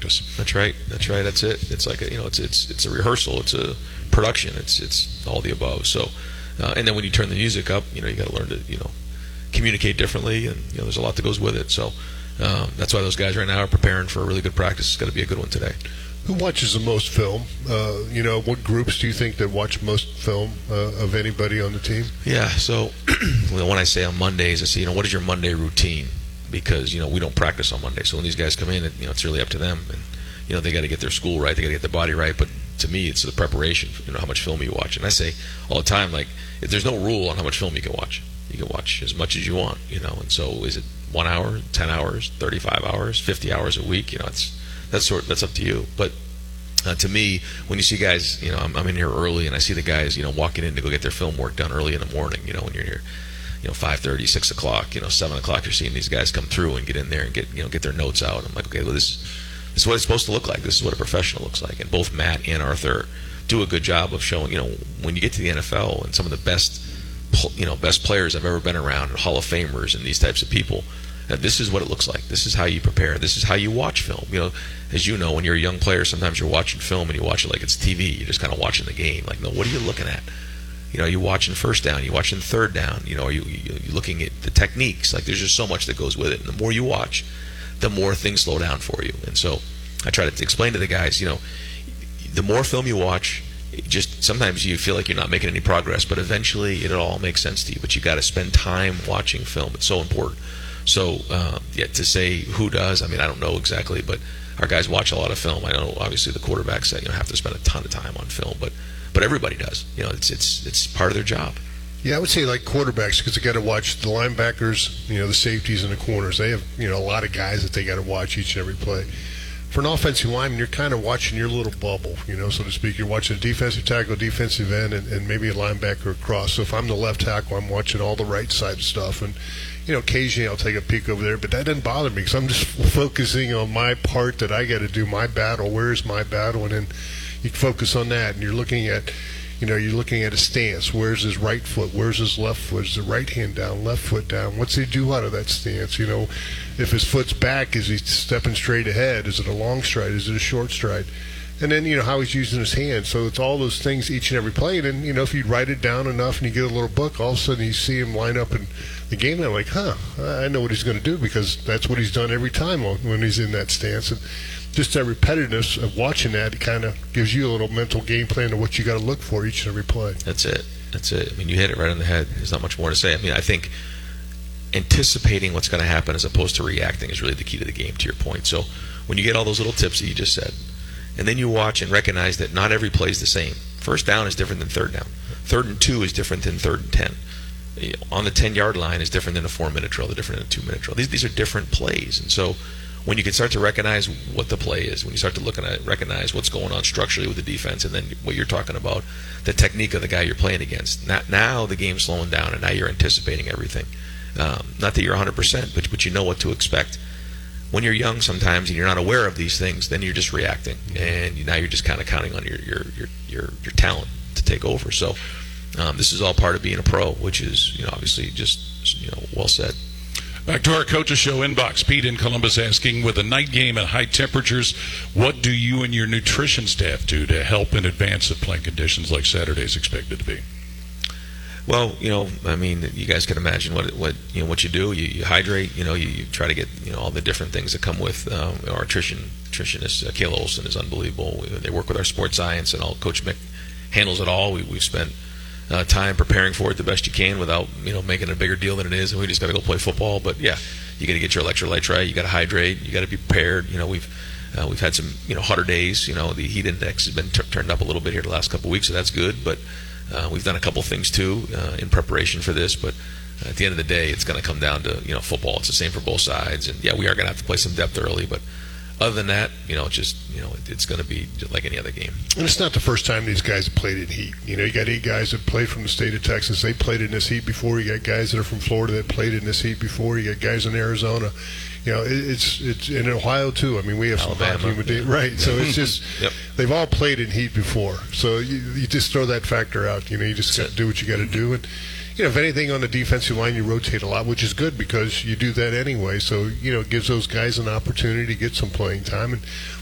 practice. That's right. That's right. That's it. It's like it's a rehearsal. It's a production. It's all the above. So, and then when you turn the music up, you got to learn to communicate differently, and there's a lot that goes with it. So that's why those guys right now are preparing for a really good practice. It's got to be a good one today. Who watches the most film? What groups do you think that watch most film of anybody on the team? Yeah, so when I say on Mondays, I say, what is your Monday routine? Because, we don't practice on Monday. So when these guys come in, it's really up to them. And, they got to get their school right. They got to get their body right. But to me, it's the preparation, how much film you watch. And I say all the time, there's no rule on how much film you can watch. You can watch as much as you want, And so is it 1 hour, 10 hours, 35 hours, 50 hours a week? That's up to you. But to me, when you see guys, I'm in here early and I see the guys, walking in to go get their film work done early in the morning. When you're here, 5:30, 6 o'clock, 7 o'clock, you're seeing these guys come through and get in there and get their notes out. I'm like, okay, well, this is what it's supposed to look like. This is what a professional looks like. And both Matt and Arthur do a good job of showing, when you get to the NFL and some of the best players I've ever been around, and Hall of Famers and these types of people. This is what it looks like. This is how you prepare. This is how you watch film. As you know, when you're a young player, sometimes you're watching film and you watch it like it's TV. You're just kind of watching the game. No, what are you looking at? You're watching first down. You're watching third down. You're looking at the techniques. There's just so much that goes with it. And the more you watch, the more things slow down for you. And so I try to explain to the guys, the more film you watch, sometimes you feel like you're not making any progress, but eventually it all makes sense to you. But you got to spend time watching film. It's so important. So, to say who does, I don't know exactly, but our guys watch a lot of film. I know, obviously, the quarterbacks have to spend a ton of time on film, but everybody does. It's part of their job. Yeah, I would say quarterbacks, because they got to watch the linebackers, the safeties and the corners. They have, a lot of guys that they got to watch each and every play. For an offensive lineman, you're kind of watching your little bubble, so to speak. You're watching a defensive tackle, defensive end, and maybe a linebacker across. So if I'm the left tackle, I'm watching all the right side stuff. And occasionally I'll take a peek over there, but that doesn't bother me because I'm just focusing on my part that I got to do, my battle. Where's my battle? And then you focus on that, and you're looking at a stance. Where's his right foot? Where's his left foot? Is the right hand down, left foot down? What's he do out of that stance? If his foot's back, is he stepping straight ahead? Is it a long stride? Is it a short stride? And then, how he's using his hands. So it's all those things each and every play. And then, if you write it down enough and you get a little book, all of a sudden you see him line up in the game. And I'm like, I know what he's going to do because that's what he's done every time when he's in that stance. And just that repetitiveness of watching that, it kind of gives you a little mental game plan of what you got to look for each and every play. That's it. You hit it right on the head. There's not much more to say. I think anticipating what's going to happen as opposed to reacting is really the key to the game, to your point. So when you get all those little tips that you just said, and then you watch and recognize that not every play is the same. First down is different than third down. 3rd and 2 is different than 3rd and 10. On the 10-yard line is different than a 4-minute drill, different than a 2-minute drill. These are different plays. And so when you can start to recognize what the play is, when you start to recognize what's going on structurally with the defense, and then what you're talking about, the technique of the guy you're playing against, now the game's slowing down, and now you're anticipating everything. Not that you're 100%, but you know what to expect. When you're young sometimes and you're not aware of these things, then you're just reacting, and now you're just kind of counting on your talent to take over. So this is all part of being a pro, which is obviously just well said. Back to our Coach's Show inbox. Pete in Columbus asking, with a night game and high temperatures, what do you and your nutrition staff do to help in advance of playing conditions like Saturday's expected to be? Well, you guys can imagine what you do. You hydrate. You try to get all the different things that come with our nutritionist. Kayla Olson is unbelievable. They work with our sports science, and Coach Mick handles it all. We've spent time preparing for it the best you can without making a bigger deal than it is, and we just got to go play football. But yeah, you got to get your electrolytes right. You got to hydrate. You got to be prepared. We've had some hotter days. The heat index has been turned up a little bit here the last couple of weeks, so that's good. But we've done a couple things too in preparation for this. But at the end of the day, it's going to come down to football. It's the same for both sides, and yeah, we are going to have to play some depth early, but other than that, it's going to be just like any other game. And it's not the first time these guys have played in heat. You got 8 guys that played from the state of Texas. They played in this heat before. You got guys that are from Florida that played in this heat before. You got guys in Arizona. It's in Ohio too. We have Alabama, some hot humidity, right? So it's just Yep. They've all played in heat before. So you just throw that factor out. You just got to do what you got to do. And if anything on the defensive line, you rotate a lot, which is good because you do that anyway. So it gives those guys an opportunity to get some playing time. And